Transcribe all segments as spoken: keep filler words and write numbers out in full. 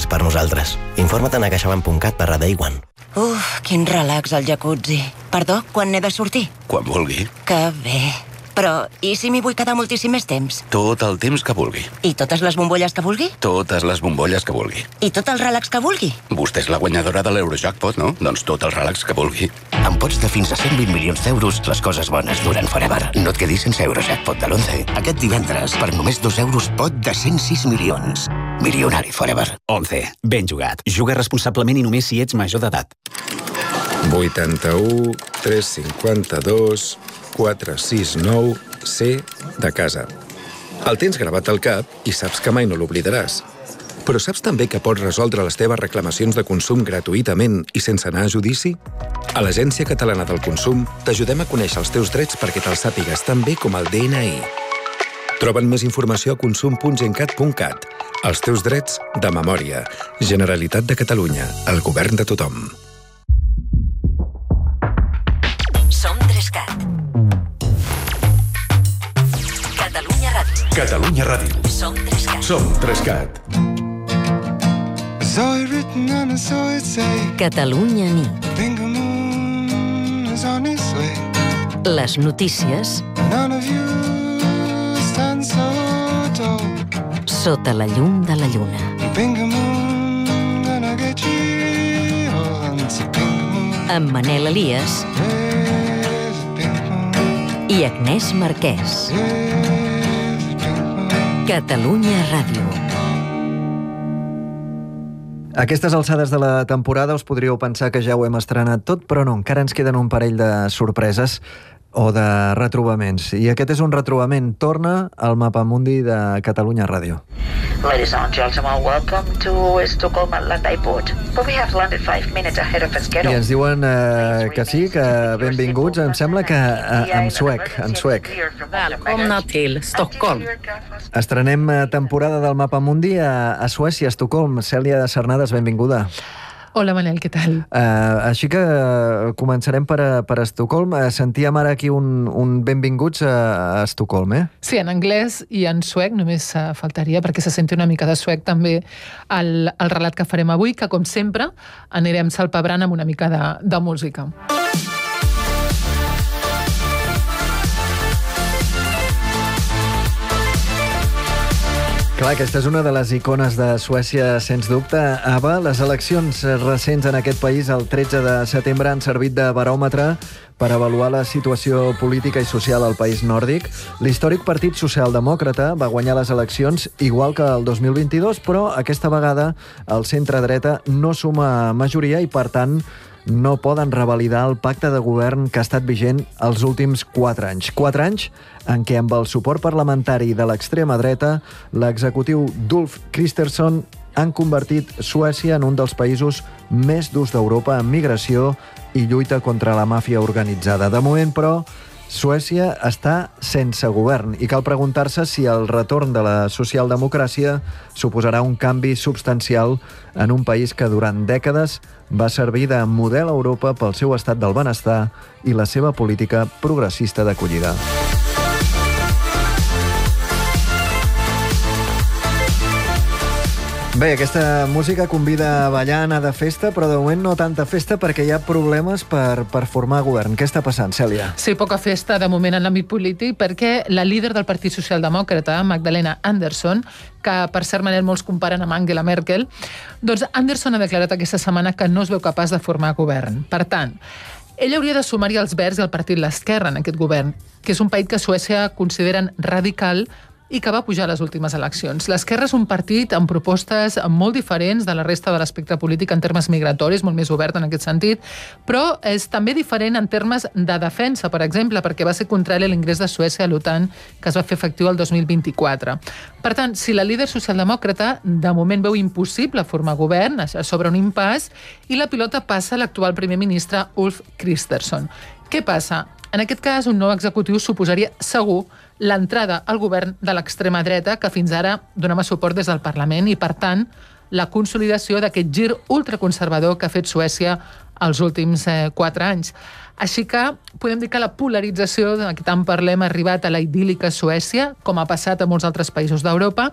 per nosaltres. Informa't a caixabank.cat barra day one. Uf, quin relax al jacuzzi. Perdó, quan n'he de sortir? Quan vulgui. Que bé. Però, i si m'hi vull quedar moltíssim més temps? Tot el temps que vulgui. I totes les bombolles que vulgui? Totes les bombolles que vulgui. I tot el relax que vulgui? Vostè és la guanyadora de l'Eurojackpot, no? Doncs tot el relax que vulgui. Amb pots de fins a cent vint milions d'euros, les coses bones duren forever. No et quedis sense Eurojackpot de l'onze. Aquest divendres, per només dos euros, pot de cent sis milions. Milionari forever. once. Ben jugat. Juga responsablement i només si ets major d'edat. vuitanta-u, tres cinquanta-dos, quatre sis nou, C de casa. El tens gravat al cap i saps que mai no l'oblidaràs. Però saps també que pots resoldre les teves reclamacions de consum gratuïtament i sense anar a judici? A l'Agència Catalana del Consum t'ajudem a conèixer els teus drets perquè te'ls sàpigues tan bé com el D N I. Troben més informació a consum punt gencat punt cat. Els teus drets de memòria. Generalitat de Catalunya. El govern de tothom. Som Trescat. Catalunya Ràdio. Catalunya Ràdio. Som Trescat. Som Trescat. Catalunya nit. Les notícies sota la llum de la lluna. Amb Manel Elias i Agnès Marquès. Catalunya Ràdio. A aquestes alçades de la temporada us podríeu pensar que ja ho hem estrenat tot, però no, encara ens queden un parell de sorpreses o de retrobaments. I aquest és un retrobament. Torna al Mapamundi de Catalunya Ràdio. Ladies and gentlemen, welcome to Stockholm Airlines Airport. But we have landed five minutes ahead of schedule. I ens diuen eh, que sí, que benvinguts, em sembla que eh, en suec, en suec. Välkomna till Stockholm. Estrenem temporada del Mapamundi a, a Suècia, a Estocolm. Cèlia Cernades, benvinguda. Hola, Manel, què tal? Uh, així que uh, començarem per, a, per a Estocolm. Uh, sentíem ara aquí un, un benvinguts a, a Estocolm, eh? Sí, en anglès i en suec només uh, faltaria, perquè se senti una mica de suec també el, el relat que farem avui, que com sempre anirem salpebrant amb una mica de, de música. Clar, aquesta és una de les icones de Suècia, sens dubte. ABBA, les eleccions recents en aquest país el tretze de setembre han servit de baròmetre per avaluar la situació política i social al país nòrdic. L'històric Partit Socialdemòcrata va guanyar les eleccions igual que el dos mil vint-i-dos, però aquesta vegada el centre-dreta no suma majoria i, per tant, no poden revalidar el pacte de govern que ha estat vigent els últims quatre anys. Quatre anys en què, amb el suport parlamentari de l'extrema dreta, l'executiu d'Ulf Kristersson han convertit Suècia en un dels països més durs d'Europa en migració i lluita contra la màfia organitzada. De moment, però, Suècia està sense govern i cal preguntar-se si el retorn de la socialdemocràcia suposarà un canvi substancial en un país que durant dècades va servir de model a Europa pel seu estat del benestar i la seva política progressista d'acollida. Bé, aquesta música convida a ballar, anar de festa, però de moment no tanta festa perquè hi ha problemes per, per formar govern. Què està passant, Cèlia? Sí, poca festa de moment en l'àmbit polític perquè la líder del Partit Socialdemòcrata, Magdalena Andersson, que per cert, Manel, molts comparen amb Angela Merkel, doncs Andersson ha declarat aquesta setmana que no es veu capaç de formar govern. Per tant, ell hauria de sumar-hi els Verds i el Partit l'Esquerra en aquest govern, que és un país que Suècia consideren radical i que va pujar a les últimes eleccions. L'Esquerra és un partit amb propostes molt diferents de la resta de l'espectre polític en termes migratoris, molt més obert en aquest sentit, però és també diferent en termes de defensa, per exemple, perquè va ser contrari a l'ingrés de Suècia a l'OTAN, que es va fer efectiu el dos mil vint-i-quatre. Per tant, si la líder socialdemòcrata de moment veu impossible formar govern, s'obre un impàs, i la pilota passa a l'actual primer ministre Ulf Kristersson. Què passa? En aquest cas, un nou executiu suposaria segur l'entrada al govern de l'extrema dreta, que fins ara donava suport des del Parlament, i, per tant, la consolidació d'aquest gir ultraconservador que ha fet Suècia els últims eh, quatre anys. Així que podem dir que la polarització, de què tant parlem, ha arribat a la idíl·lica Suècia, com ha passat a molts altres països d'Europa.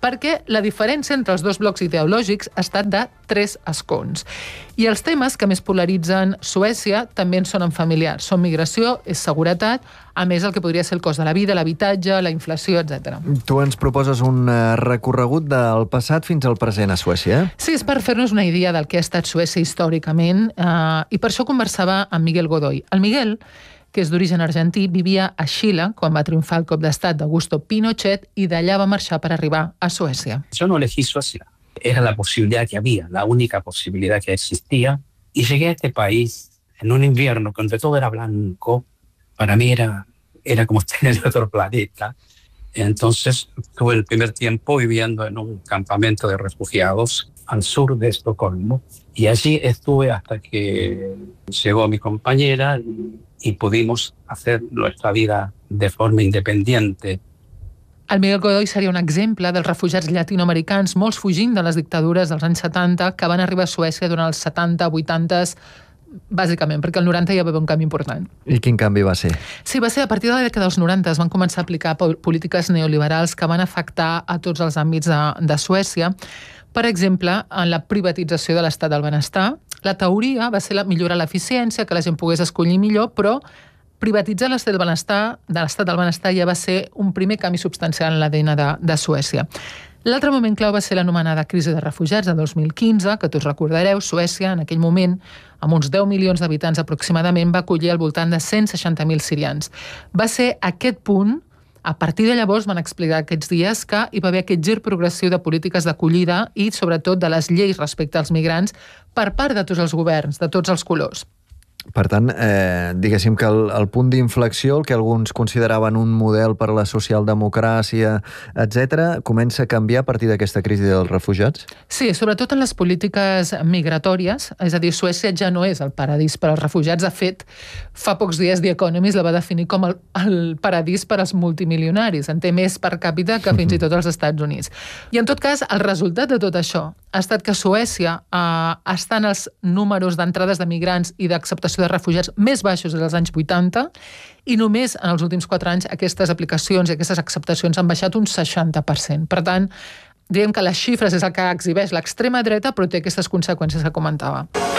perquè la diferència entre els dos blocs ideològics ha estat de tres escons. I els temes que més polaritzen Suècia també en sonen familiars. Són migració, és seguretat, a més el que podria ser el cost de la vida, l'habitatge, la inflació, etcètera. Tu ens proposes un recorregut del passat fins al present a Suècia, eh? Sí, és per fer-nos una idea del que ha estat Suècia històricament, eh, i per això conversava amb Miguel Godoy. El Miguel, que és d'origen argentí, vivia a Xile quan va triomfar el cop d'estat d'Augusto Pinochet i d'allà va marxar per arribar a Suècia. Yo no elegí Suecia, era la posibilidad que había, la única posibilidad que existía, y llegué a este país en un invierno donde todo era blanco. Para mí era, era como estar en otro planeta. Entonces tuve el primer tiempo viviendo en un campamento de refugiados al sur de Estocolmo, y allí estuve hasta que llegó mi compañera y, y pudimos hacer nuestra vida de forma independiente. El Miguel Godoy seria un exemple dels refugiats llatinoamericans, molts fugint de les dictadures dels anys setanta, que van arribar a Suècia durant els setanta, vuitanta, bàsicament, perquè el noranta ja va haver un canvi important. I quin canvi va ser? Sí, va ser a partir de la dècada dels noranta es van començar a aplicar polítiques neoliberals que van afectar a tots els àmbits de, de Suècia. Per exemple, en la privatització de l'estat del benestar. La teoria va ser la, millorar l'eficiència, que la gent pogués escollir millor, però privatitzar l'estat del benestar, de l'estat del benestar ja va ser un primer canvi substancial en l'A D N de, de Suècia. L'altre moment clau va ser l'anomenada crisi de refugiats de dos mil quinze, que tots recordareu, Suècia, en aquell moment, amb uns deu milions d'habitants aproximadament, va acollir al voltant de cent seixanta mil sirians. Va ser aquest punt, a partir de llavors van explicar aquests dies que hi va haver aquest gir progressiu de polítiques d'acollida i, sobretot, de les lleis respecte als migrants per part de tots els governs, de tots els colors. Per tant, eh, diguéssim que el, el punt d'inflexió, el que alguns consideraven un model per a la socialdemocràcia, etcètera, comença a canviar a partir d'aquesta crisi dels refugiats? Sí, sobretot en les polítiques migratòries, és a dir, Suècia ja no és el paradís per als refugiats. De fet, fa pocs dies The Economist la va definir com el, el paradís per als multimilionaris. En té més per càpita que fins i tot als Estats Units. I en tot cas, el resultat de tot això ha estat que Suècia eh, està en els números d'entrades de migrants i d'acceptació de refugiats més baixos dels anys vuitanta i només en els últims quatre anys aquestes aplicacions i aquestes acceptacions han baixat un seixanta per cent. Per tant, diguem que les xifres és el que exhibeix l'extrema dreta, però té aquestes conseqüències que comentava.